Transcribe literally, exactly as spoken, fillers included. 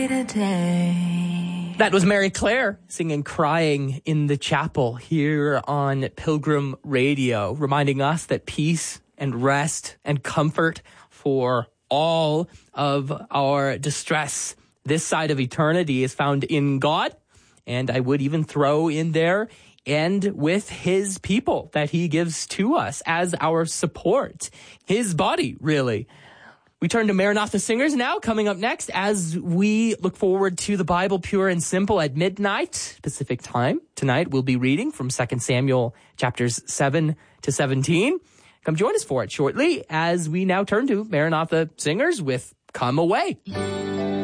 That was Mary Claire singing Crying in the Chapel here on Pilgrim Radio, reminding us that peace and rest and comfort for all of our distress this side of eternity is found in God. And I would even throw in there, and with his people that he gives to us as our support, his body, really. We turn to Maranatha Singers now, coming up next as we look forward to the Bible Pure and Simple at midnight Pacific time. Tonight we'll be reading from Second Samuel chapters seven to seventeen. Come join us for it shortly as we now turn to Maranatha Singers with Come Away.